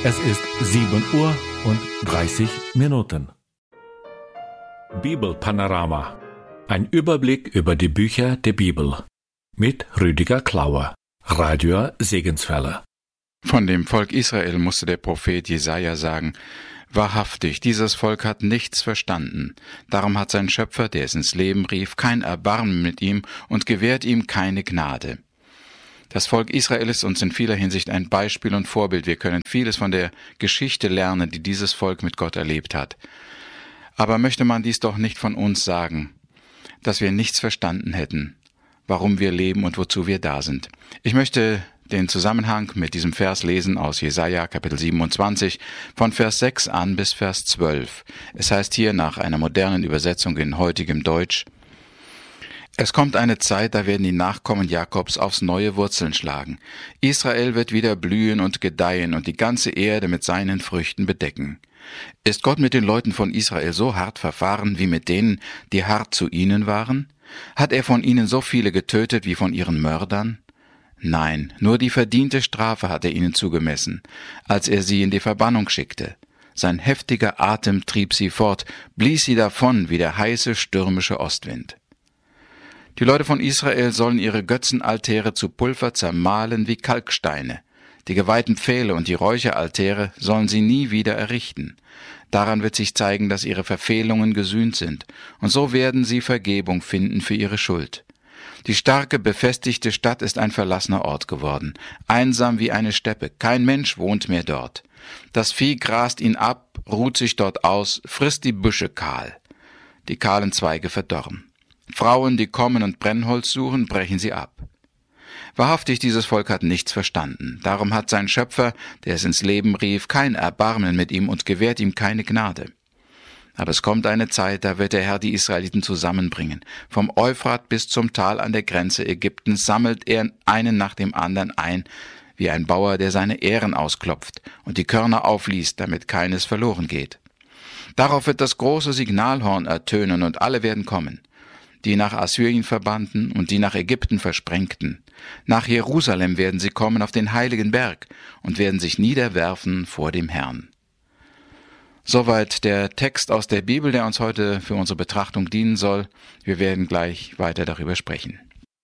Es ist 7:30 Uhr. Bibelpanorama. Ein Überblick über die Bücher der Bibel. Mit Rüdiger Klauer, Radio Segenswelle. Von dem Volk Israel musste der Prophet Jesaja sagen: Wahrhaftig, dieses Volk hat nichts verstanden. Darum hat sein Schöpfer, der es ins Leben rief, kein Erbarmen mit ihm und gewährt ihm keine Gnade. Das Volk Israel ist uns in vieler Hinsicht ein Beispiel und Vorbild. Wir können vieles von der Geschichte lernen, die dieses Volk mit Gott erlebt hat. Aber möchte man dies doch nicht von uns sagen, dass wir nichts verstanden hätten, warum wir leben und wozu wir da sind. Ich möchte den Zusammenhang mit diesem Vers lesen aus Jesaja, Kapitel 27, von Vers 6 an bis Vers 12. Es heißt hier nach einer modernen Übersetzung in heutigem Deutsch: Es kommt eine Zeit, da werden die Nachkommen Jakobs aufs neue Wurzeln schlagen. Israel wird wieder blühen und gedeihen und die ganze Erde mit seinen Früchten bedecken. Ist Gott mit den Leuten von Israel so hart verfahren wie mit denen, die hart zu ihnen waren? Hat er von ihnen so viele getötet wie von ihren Mördern? Nein, nur die verdiente Strafe hat er ihnen zugemessen, als er sie in die Verbannung schickte. Sein heftiger Atem trieb sie fort, blies sie davon wie der heiße, stürmische Ostwind. Die Leute von Israel sollen ihre Götzenaltäre zu Pulver zermahlen wie Kalksteine. Die geweihten Pfähle und die Räucheraltäre sollen sie nie wieder errichten. Daran wird sich zeigen, dass ihre Verfehlungen gesühnt sind, und so werden sie Vergebung finden für ihre Schuld. Die starke, befestigte Stadt ist ein verlassener Ort geworden, einsam wie eine Steppe, kein Mensch wohnt mehr dort. Das Vieh grast ihn ab, ruht sich dort aus, frisst die Büsche kahl. Die kahlen Zweige verdorren. Frauen, die kommen und Brennholz suchen, brechen sie ab. Wahrhaftig, dieses Volk hat nichts verstanden. Darum hat sein Schöpfer, der es ins Leben rief, kein Erbarmen mit ihm und gewährt ihm keine Gnade. Aber es kommt eine Zeit, da wird der Herr die Israeliten zusammenbringen. Vom Euphrat bis zum Tal an der Grenze Ägyptens sammelt er einen nach dem anderen ein, wie ein Bauer, der seine Ähren ausklopft und die Körner aufliest, damit keines verloren geht. Darauf wird das große Signalhorn ertönen und alle werden kommen. Die nach Assyrien verbannten und die nach Ägypten versprengten. Nach Jerusalem werden sie kommen auf den heiligen Berg und werden sich niederwerfen vor dem Herrn. Soweit der Text aus der Bibel, der uns heute für unsere Betrachtung dienen soll. Wir werden gleich weiter darüber sprechen.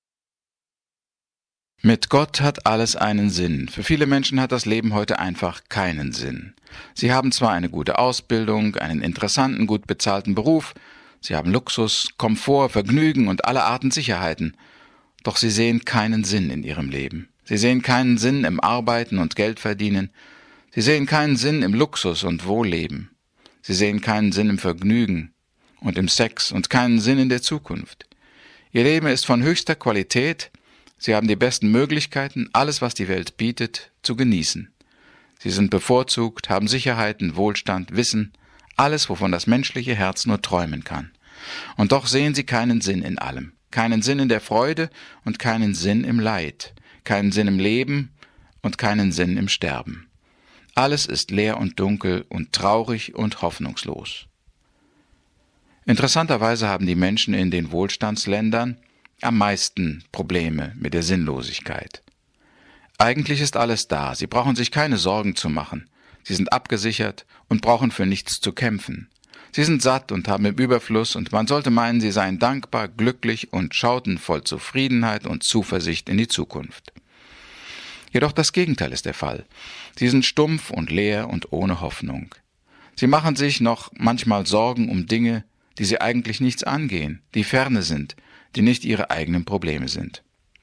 Mit Gott hat alles einen Sinn. Für viele Menschen hat das Leben heute einfach keinen Sinn. Sie haben zwar eine gute Ausbildung, einen interessanten, gut bezahlten Beruf, sie haben Luxus, Komfort, Vergnügen und alle Arten Sicherheiten. Doch sie sehen keinen Sinn in ihrem Leben. Sie sehen keinen Sinn im Arbeiten und Geldverdienen. Sie sehen keinen Sinn im Luxus und Wohlleben. Sie sehen keinen Sinn im Vergnügen und im Sex und keinen Sinn in der Zukunft. Ihr Leben ist von höchster Qualität. Sie haben die besten Möglichkeiten, alles, was die Welt bietet, zu genießen. Sie sind bevorzugt, haben Sicherheiten, Wohlstand, Wissen, alles, wovon das menschliche Herz nur träumen kann. Und doch sehen sie keinen Sinn in allem, keinen Sinn in der Freude und keinen Sinn im Leid, keinen Sinn im Leben und keinen Sinn im Sterben. Alles ist leer und dunkel und traurig und hoffnungslos. Interessanterweise haben die Menschen in den Wohlstandsländern am meisten Probleme mit der Sinnlosigkeit. Eigentlich ist alles da, sie brauchen sich keine Sorgen zu machen. Sie sind abgesichert und brauchen für nichts zu kämpfen. Sie sind satt und haben im Überfluss und man sollte meinen, sie seien dankbar, glücklich und schauten voll Zufriedenheit und Zuversicht in die Zukunft. Jedoch das Gegenteil ist der Fall. Sie sind stumpf und leer und ohne Hoffnung. Sie machen sich noch manchmal Sorgen um Dinge, die sie eigentlich nichts angehen, die ferne sind, die nicht ihre eigenen Probleme sind.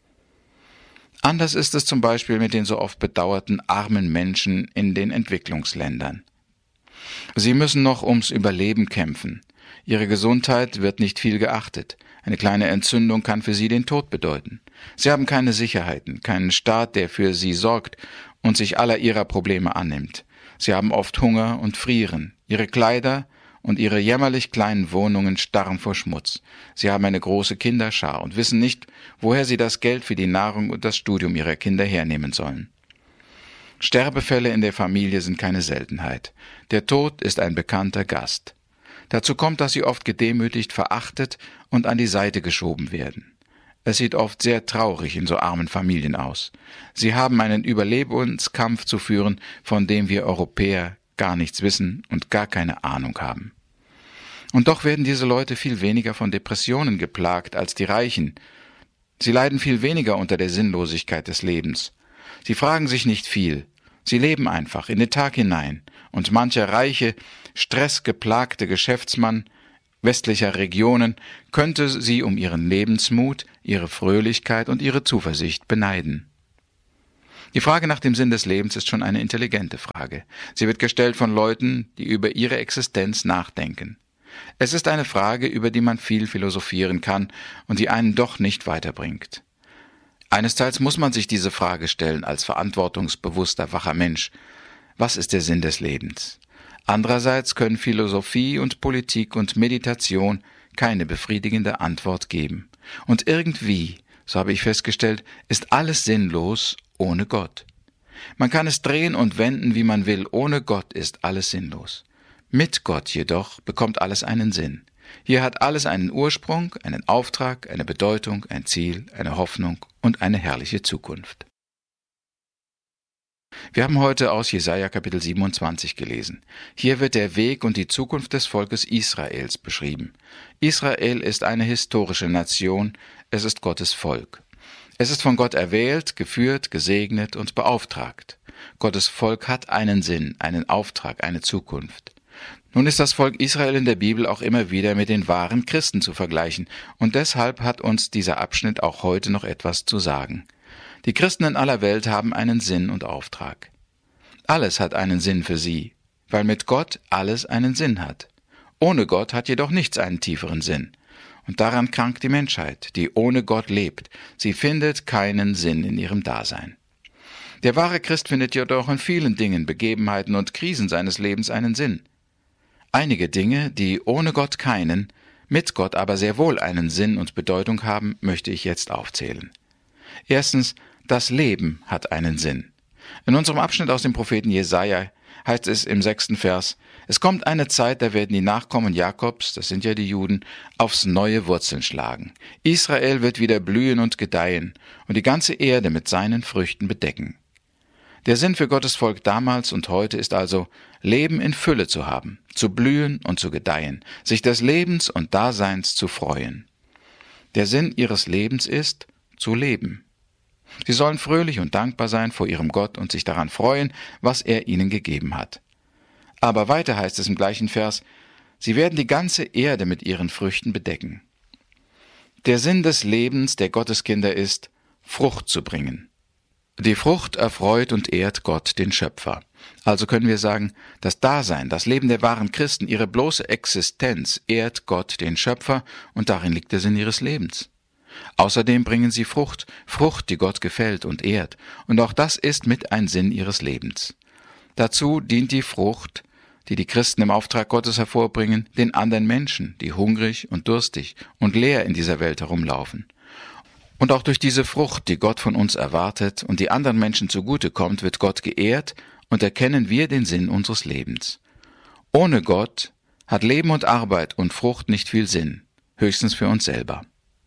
Anders ist es zum Beispiel mit den so oft bedauerten armen Menschen in den Entwicklungsländern. Sie müssen noch ums Überleben kämpfen. Ihre Gesundheit wird nicht viel geachtet. Eine kleine Entzündung kann für sie den Tod bedeuten. Sie haben keine Sicherheiten, keinen Staat, der für sie sorgt und sich aller ihrer Probleme annimmt. Sie haben oft Hunger und frieren. Ihre Kleider und ihre jämmerlich kleinen Wohnungen starren vor Schmutz. Sie haben eine große Kinderschar und wissen nicht, woher sie das Geld für die Nahrung und das Studium ihrer Kinder hernehmen sollen. Sterbefälle in der Familie sind keine Seltenheit. Der Tod ist ein bekannter Gast. Dazu kommt, dass sie oft gedemütigt, verachtet und an die Seite geschoben werden. Es sieht oft sehr traurig in so armen Familien aus. Sie haben einen Überlebenskampf zu führen, von dem wir Europäer gar nichts wissen und gar keine Ahnung haben. Und doch werden diese Leute viel weniger von Depressionen geplagt als die Reichen. Sie leiden viel weniger unter der Sinnlosigkeit des Lebens. Sie fragen sich nicht viel. Sie leben einfach in den Tag hinein. Und mancher reiche, stressgeplagte Geschäftsmann westlicher Regionen könnte sie um ihren Lebensmut, ihre Fröhlichkeit und ihre Zuversicht beneiden. Die Frage nach dem Sinn des Lebens ist schon eine intelligente Frage. Sie wird gestellt von Leuten, die über ihre Existenz nachdenken. Es ist eine Frage, über die man viel philosophieren kann und die einen doch nicht weiterbringt. Einesteils muss man sich diese Frage stellen als verantwortungsbewusster, wacher Mensch. Was ist der Sinn des Lebens? Andererseits können Philosophie und Politik und Meditation keine befriedigende Antwort geben. Und irgendwie, so habe ich festgestellt, ist alles sinnlos ohne Gott. Man kann es drehen und wenden, wie man will. Ohne Gott ist alles sinnlos. Mit Gott jedoch bekommt alles einen Sinn. Hier hat alles einen Ursprung, einen Auftrag, eine Bedeutung, ein Ziel, eine Hoffnung und eine herrliche Zukunft. Wir haben heute aus Jesaja Kapitel 27 gelesen. Hier wird der Weg und die Zukunft des Volkes Israels beschrieben. Israel ist eine historische Nation, es ist Gottes Volk. Es ist von Gott erwählt, geführt, gesegnet und beauftragt. Gottes Volk hat einen Sinn, einen Auftrag, eine Zukunft. Nun ist das Volk Israel in der Bibel auch immer wieder mit den wahren Christen zu vergleichen, und deshalb hat uns dieser Abschnitt auch heute noch etwas zu sagen. Die Christen in aller Welt haben einen Sinn und Auftrag. Alles hat einen Sinn für sie, weil mit Gott alles einen Sinn hat. Ohne Gott hat jedoch nichts einen tieferen Sinn. Und daran krankt die Menschheit, die ohne Gott lebt. Sie findet keinen Sinn in ihrem Dasein. Der wahre Christ findet jedoch in vielen Dingen, Begebenheiten und Krisen seines Lebens einen Sinn. Einige Dinge, die ohne Gott keinen, mit Gott aber sehr wohl einen Sinn und Bedeutung haben, möchte ich jetzt aufzählen. Erstens, das Leben hat einen Sinn. In unserem Abschnitt aus dem Propheten Jesaja heißt es im 6. Vers: Es kommt eine Zeit, da werden die Nachkommen Jakobs, das sind ja die Juden, aufs neue Wurzeln schlagen. Israel wird wieder blühen und gedeihen und die ganze Erde mit seinen Früchten bedecken. Der Sinn für Gottes Volk damals und heute ist also, Leben in Fülle zu haben, zu blühen und zu gedeihen, sich des Lebens und Daseins zu freuen. Der Sinn ihres Lebens ist, zu leben. Sie sollen fröhlich und dankbar sein vor ihrem Gott und sich daran freuen, was er ihnen gegeben hat. Aber weiter heißt es im gleichen Vers: Sie werden die ganze Erde mit ihren Früchten bedecken. Der Sinn des Lebens der Gotteskinder ist, Frucht zu bringen. Die Frucht erfreut und ehrt Gott, den Schöpfer. Also können wir sagen, das Dasein, das Leben der wahren Christen, ihre bloße Existenz ehrt Gott, den Schöpfer, und darin liegt der Sinn ihres Lebens. Außerdem bringen sie Frucht, die Gott gefällt und ehrt, und auch das ist mit ein Sinn ihres Lebens. Dazu dient die Frucht, die die Christen im Auftrag Gottes hervorbringen, den anderen Menschen, die hungrig und durstig und leer in dieser Welt herumlaufen. Und auch durch diese Frucht, die Gott von uns erwartet und die anderen Menschen zugute kommt, wird Gott geehrt und erkennen wir den Sinn unseres Lebens. Ohne Gott hat Leben und Arbeit und Frucht nicht viel Sinn, höchstens für uns selber.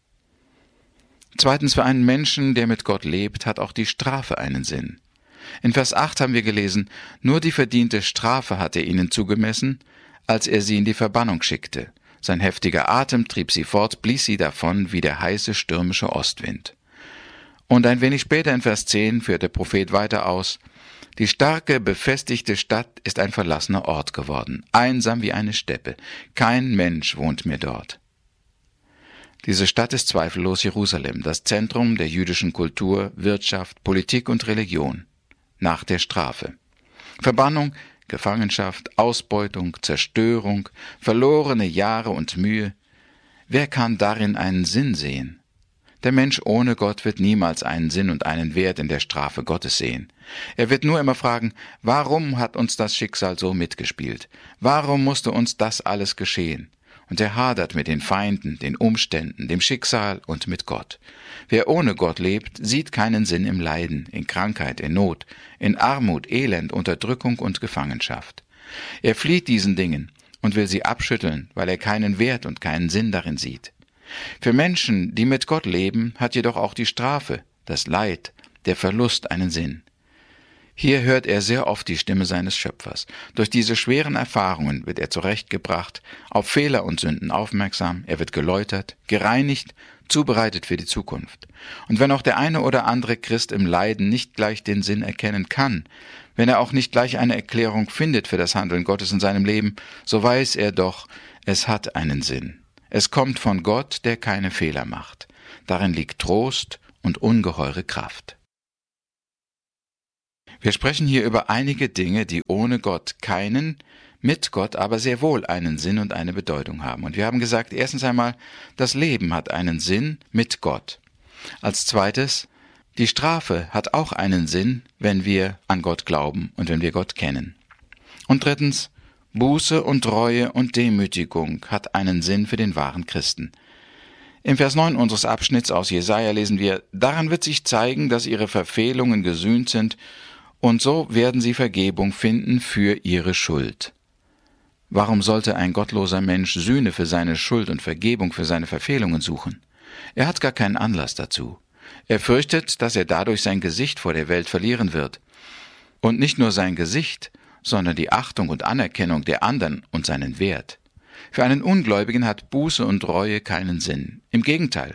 Zweitens, für einen Menschen, der mit Gott lebt, hat auch die Strafe einen Sinn. In Vers 8 haben wir gelesen: Nur die verdiente Strafe hat er ihnen zugemessen, als er sie in die Verbannung schickte. Sein heftiger Atem trieb sie fort, blies sie davon wie der heiße stürmische Ostwind. Und ein wenig später in Vers 10 führt der Prophet weiter aus: Die starke, befestigte Stadt ist ein verlassener Ort geworden, einsam wie eine Steppe. Kein Mensch wohnt mehr dort. Diese Stadt ist zweifellos Jerusalem, das Zentrum der jüdischen Kultur, Wirtschaft, Politik und Religion. Nach der Strafe. Verbannung, Gefangenschaft, Ausbeutung, Zerstörung, verlorene Jahre und Mühe. Wer kann darin einen Sinn sehen? Der Mensch ohne Gott wird niemals einen Sinn und einen Wert in der Strafe Gottes sehen. Er wird nur immer fragen: Warum hat uns das Schicksal so mitgespielt? Warum musste uns das alles geschehen? Und er hadert mit den Feinden, den Umständen, dem Schicksal und mit Gott. Wer ohne Gott lebt, sieht keinen Sinn im Leiden, in Krankheit, in Not, in Armut, Elend, Unterdrückung und Gefangenschaft. Er flieht diesen Dingen und will sie abschütteln, weil er keinen Wert und keinen Sinn darin sieht. Für Menschen, die mit Gott leben, hat jedoch auch die Strafe, das Leid, der Verlust einen Sinn. Hier hört er sehr oft die Stimme seines Schöpfers. Durch diese schweren Erfahrungen wird er zurechtgebracht, auf Fehler und Sünden aufmerksam, er wird geläutert, gereinigt, zubereitet für die Zukunft. Und wenn auch der eine oder andere Christ im Leiden nicht gleich den Sinn erkennen kann, wenn er auch nicht gleich eine Erklärung findet für das Handeln Gottes in seinem Leben, so weiß er doch, es hat einen Sinn. Es kommt von Gott, der keine Fehler macht. Darin liegt Trost und ungeheure Kraft. Wir sprechen hier über einige Dinge, die ohne Gott keinen, mit Gott aber sehr wohl einen Sinn und eine Bedeutung haben. Und wir haben gesagt, erstens einmal, das Leben hat einen Sinn mit Gott. Als zweites, die Strafe hat auch einen Sinn, wenn wir an Gott glauben und wenn wir Gott kennen. Und drittens, Buße und Reue und Demütigung hat einen Sinn für den wahren Christen. Im Vers 9 unseres Abschnitts aus Jesaja lesen wir, daran wird sich zeigen, dass ihre Verfehlungen gesühnt sind, und so werden sie Vergebung finden für ihre Schuld. Warum sollte ein gottloser Mensch Sühne für seine Schuld und Vergebung für seine Verfehlungen suchen? Er hat gar keinen Anlass dazu. Er fürchtet, dass er dadurch sein Gesicht vor der Welt verlieren wird. Und nicht nur sein Gesicht, sondern die Achtung und Anerkennung der anderen und seinen Wert. Für einen Ungläubigen hat Buße und Reue keinen Sinn. Im Gegenteil.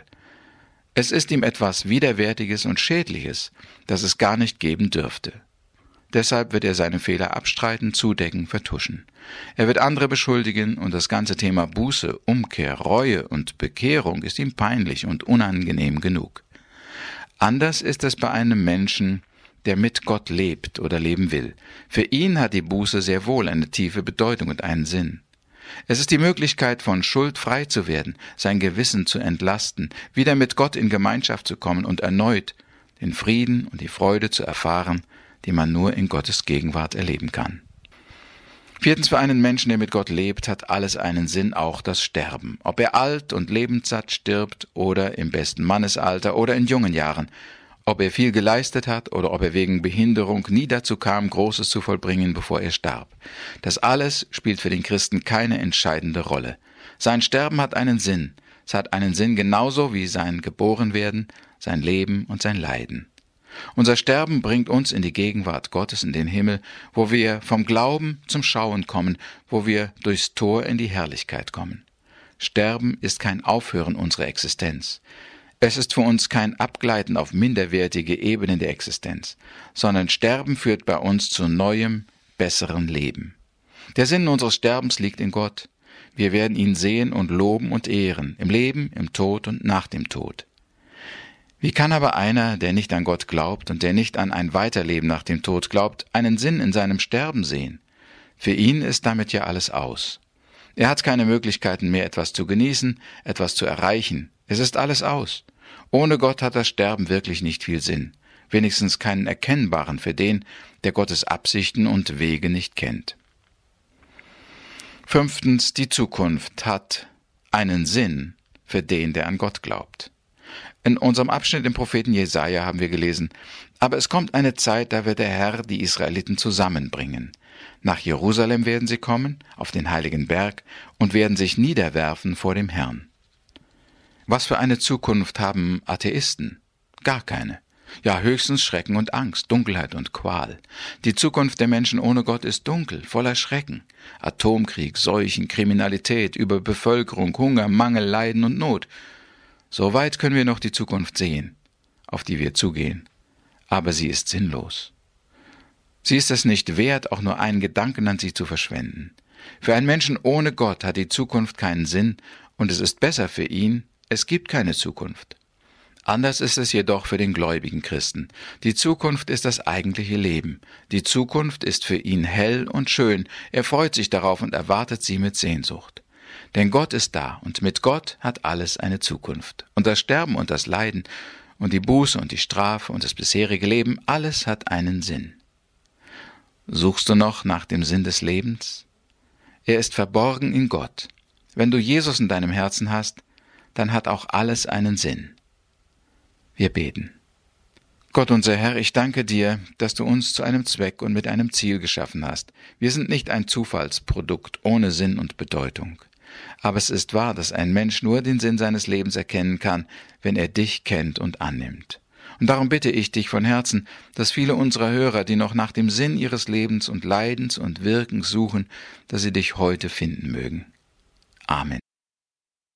Es ist ihm etwas Widerwärtiges und Schädliches, das es gar nicht geben dürfte. Deshalb wird er seine Fehler abstreiten, zudecken, vertuschen. Er wird andere beschuldigen und das ganze Thema Buße, Umkehr, Reue und Bekehrung ist ihm peinlich und unangenehm genug. Anders ist es bei einem Menschen, der mit Gott lebt oder leben will. Für ihn hat die Buße sehr wohl eine tiefe Bedeutung und einen Sinn. Es ist die Möglichkeit, von Schuld frei zu werden, sein Gewissen zu entlasten, wieder mit Gott in Gemeinschaft zu kommen und erneut den Frieden und die Freude zu erfahren, die man nur in Gottes Gegenwart erleben kann. Viertens, für einen Menschen, der mit Gott lebt, hat alles einen Sinn, auch das Sterben. Ob er alt und lebenssatt stirbt oder im besten Mannesalter oder in jungen Jahren. Ob er viel geleistet hat oder ob er wegen Behinderung nie dazu kam, Großes zu vollbringen, bevor er starb. Das alles spielt für den Christen keine entscheidende Rolle. Sein Sterben hat einen Sinn. Es hat einen Sinn genauso wie sein Geborenwerden, sein Leben und sein Leiden. Unser Sterben bringt uns in die Gegenwart Gottes in den Himmel, wo wir vom Glauben zum Schauen kommen, wo wir durchs Tor in die Herrlichkeit kommen. Sterben ist kein Aufhören unserer Existenz. Es ist für uns kein Abgleiten auf minderwertige Ebenen der Existenz, sondern Sterben führt bei uns zu neuem, besseren Leben. Der Sinn unseres Sterbens liegt in Gott. Wir werden ihn sehen und loben und ehren, im Leben, im Tod und nach dem Tod. Wie kann aber einer, der nicht an Gott glaubt und der nicht an ein Weiterleben nach dem Tod glaubt, einen Sinn in seinem Sterben sehen? Für ihn ist damit ja alles aus. Er hat keine Möglichkeiten mehr, etwas zu genießen, etwas zu erreichen. Es ist alles aus. Ohne Gott hat das Sterben wirklich nicht viel Sinn, wenigstens keinen erkennbaren für den, der Gottes Absichten und Wege nicht kennt. Fünftens, die Zukunft hat einen Sinn für den, der an Gott glaubt. In unserem Abschnitt im Propheten Jesaja haben wir gelesen, aber es kommt eine Zeit, da wird der Herr die Israeliten zusammenbringen. Nach Jerusalem werden sie kommen, auf den heiligen Berg, und werden sich niederwerfen vor dem Herrn. Was für eine Zukunft haben Atheisten? Gar keine. Ja, höchstens Schrecken und Angst, Dunkelheit und Qual. Die Zukunft der Menschen ohne Gott ist dunkel, voller Schrecken. Atomkrieg, Seuchen, Kriminalität, Überbevölkerung, Hunger, Mangel, Leiden und Not. So weit können wir noch die Zukunft sehen, auf die wir zugehen. Aber sie ist sinnlos. Sie ist es nicht wert, auch nur einen Gedanken an sie zu verschwenden. Für einen Menschen ohne Gott hat die Zukunft keinen Sinn und es ist besser für ihn, es gibt keine Zukunft. Anders ist es jedoch für den gläubigen Christen. Die Zukunft ist das eigentliche Leben. Die Zukunft ist für ihn hell und schön. Er freut sich darauf und erwartet sie mit Sehnsucht. Denn Gott ist da und mit Gott hat alles eine Zukunft. Und das Sterben und das Leiden und die Buße und die Strafe und das bisherige Leben, alles hat einen Sinn. Suchst du noch nach dem Sinn des Lebens? Er ist verborgen in Gott. Wenn du Jesus in deinem Herzen hast, dann hat auch alles einen Sinn. Wir beten. Gott, unser Herr, ich danke dir, dass du uns zu einem Zweck und mit einem Ziel geschaffen hast. Wir sind nicht ein Zufallsprodukt ohne Sinn und Bedeutung. Aber es ist wahr, dass ein Mensch nur den Sinn seines Lebens erkennen kann, wenn er dich kennt und annimmt. Und darum bitte ich dich von Herzen, dass viele unserer Hörer, die noch nach dem Sinn ihres Lebens und Leidens und Wirkens suchen, dass sie dich heute finden mögen. Amen.